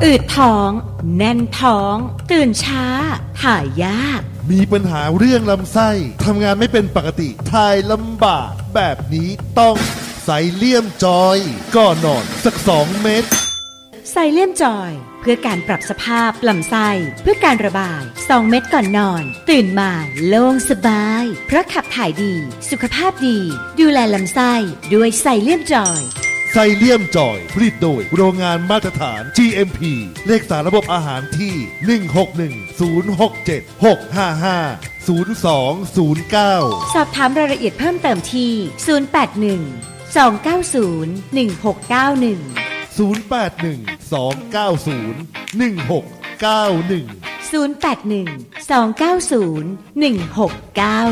อืดท้องแน่นท้องตื่นช้าถ่ายยากมีปัญหาเรื่องลำไส้ทำงานไม่เป็นปกติถ่ายลำบากแบบนี้ต้องไซเลียมจอยก่อนนอนสัก2 เม็ดไซเลียมจอยเพื่อการปรับสภาพลำไส้เพื่อการระบาย2 เม็ดก่อนนอนตื่นมาโล่งสบายเพราะขับถ่ายดีสุขภาพดีดูแลลำไส้ด้วยไซเลียมจอยไซเลียมจอยผลิตโดยโรงงานมาตรฐาน GMP เลขสารระบบอาหารที่16106765502090 สอบถามรายละเอียดเพิ่มเติมที่081 290 1691 081 290 1691 081 290 1691